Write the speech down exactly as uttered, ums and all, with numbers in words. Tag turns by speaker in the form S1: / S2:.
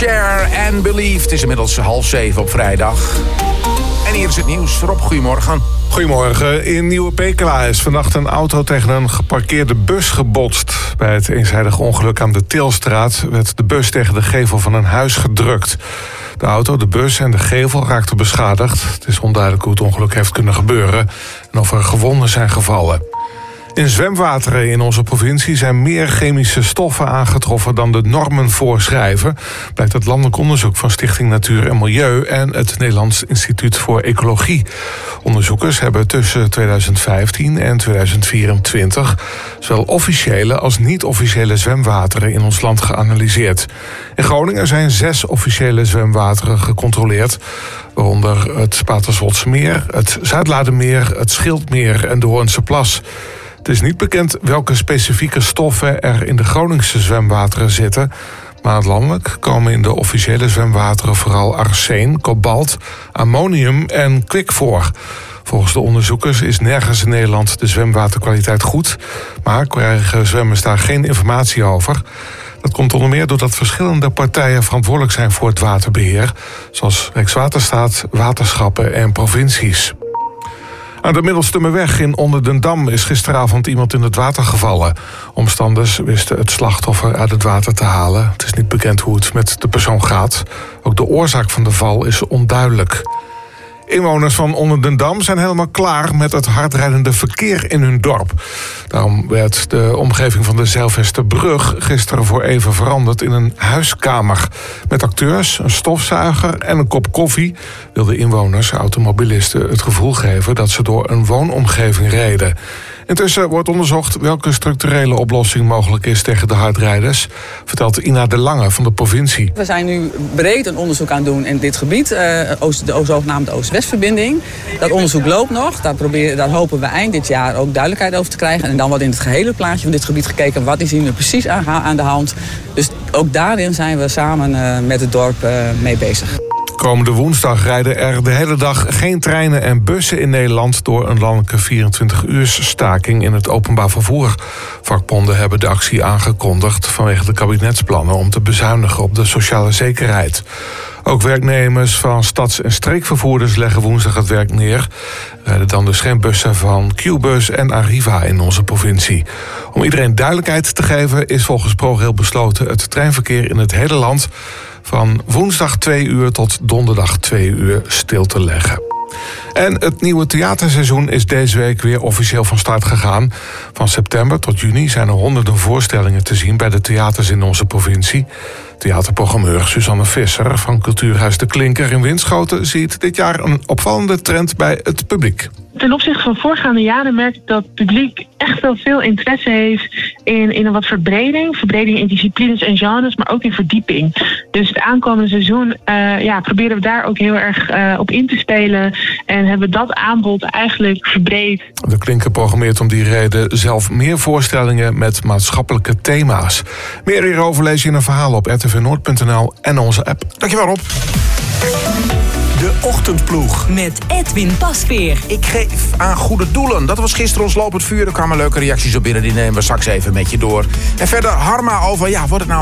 S1: Cher en Believe. Het is inmiddels half zeven op vrijdag. En hier is het nieuws. Rob, goedemorgen.
S2: Goedemorgen. In Nieuwe Pekela is vannacht een auto tegen een geparkeerde bus gebotst. Bij het eenzijdig ongeluk aan de Tilstraat werd de bus tegen de gevel van een huis gedrukt. De auto, de bus en de gevel raakten beschadigd. Het is onduidelijk hoe het ongeluk heeft kunnen gebeuren en of er gewonden zijn gevallen. In zwemwateren in onze provincie zijn meer chemische stoffen aangetroffen dan de normen voorschrijven, blijkt uit landelijk onderzoek van Stichting Natuur en Milieu en het Nederlands Instituut voor Ecologie. Onderzoekers hebben tussen tweeduizend vijftien en tweeduizend vierentwintig zowel officiële als niet-officiële zwemwateren in ons land geanalyseerd. In Groningen zijn zes officiële zwemwateren gecontroleerd, waaronder het Paterswoldsmeer, het Zuidladermeer, het Schildmeer en de Hoornse Plas. Het is niet bekend welke specifieke stoffen er in de Groningse zwemwateren zitten, maar landelijk komen in de officiële zwemwateren vooral arsen, kobalt, ammonium en kwik voor. Volgens de onderzoekers is nergens in Nederland de zwemwaterkwaliteit goed, maar krijgen zwemmers daar geen informatie over. Dat komt onder meer doordat verschillende partijen verantwoordelijk zijn voor het waterbeheer, zoals Rijkswaterstaat, waterschappen en provincies. Aan de Middelstumerweg in Onderdendam is gisteravond iemand in het water gevallen. Omstanders wisten het slachtoffer uit het water te halen. Het is niet bekend hoe het met de persoon gaat. Ook de oorzaak van de val is onduidelijk. Inwoners van Onderdendam zijn helemaal klaar met het hardrijdende verkeer in hun dorp. Daarom werd de omgeving van de Zijlvesterbrug gisteren voor even veranderd in een huiskamer. Met acteurs, een stofzuiger en een kop koffie wilden inwoners, automobilisten, het gevoel geven dat ze door een woonomgeving reden. Intussen wordt onderzocht welke structurele oplossing mogelijk is tegen de hardrijders, vertelt Ina de Lange van de provincie.
S3: We zijn nu breed een onderzoek aan het doen in dit gebied, uh, Oost, de zogenaamde Oost-West-verbinding. Dat onderzoek loopt nog, daar, proberen, daar hopen we eind dit jaar ook duidelijkheid over te krijgen. En dan wordt in het gehele plaatje van dit gebied gekeken wat is hier nu precies aan, aan de hand. Dus ook daarin zijn we samen uh, met het dorp uh, mee bezig.
S2: Komende woensdag rijden er de hele dag geen treinen en bussen in Nederland door een landelijke vierentwintig uurs staking in het openbaar vervoer. Vakbonden hebben de actie aangekondigd vanwege de kabinetsplannen om te bezuinigen op de sociale zekerheid. Ook werknemers van stads- en streekvervoerders leggen woensdag het werk neer. Rijden dan dus geen bussen van Qbus en Arriva in onze provincie. Om iedereen duidelijkheid te geven is volgens ProRail besloten het treinverkeer in het hele land van woensdag twee uur tot donderdag twee uur stil te leggen. En het nieuwe theaterseizoen is deze week weer officieel van start gegaan. Van september tot juni zijn er honderden voorstellingen te zien bij de theaters in onze provincie. Theaterprogrammeur Suzanne Visser van Cultuurhuis De Klinker in Winschoten ziet dit jaar een opvallende trend bij het publiek.
S4: Ten opzichte van voorgaande jaren merk ik dat het publiek echt wel veel interesse heeft in, in een wat verbreding. Verbreding in disciplines en genres, maar ook in verdieping. Dus het aankomende seizoen uh, ja, proberen we daar ook heel erg uh, op in te spelen. En hebben we dat aanbod eigenlijk verbreed.
S2: De Klinker programmeert om die reden zelf meer voorstellingen met maatschappelijke thema's. Meer hierover lees je in een verhaal op r t v noord punt n l en onze app. Dankjewel, Rob.
S1: De Ochtendploeg.
S5: Met Edwin Pasveer.
S1: Ik geef aan goede doelen. Dat was gisteren ons lopend vuur. Er kwamen leuke reacties op binnen. Die nemen we straks even met je door. En verder Harma over, ja, wordt het nou